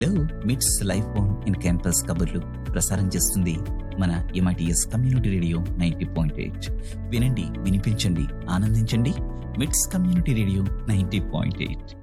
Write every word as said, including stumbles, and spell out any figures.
Hello, మిట్స్ life bone in campus కబుర్లు ప్రసారం చేస్తుంది మన MITS community radio ninety point eight. వినండి, వినిపించండి, ఆనందించండి. మిట్స్ community radio ninety point eight.